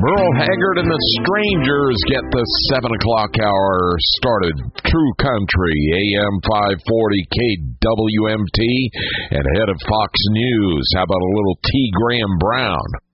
Merle Haggard and the Strangers get the 7 o'clock hour started. True Country, AM 540 KWMT, and ahead of Fox News. How about a little T. Graham Brown?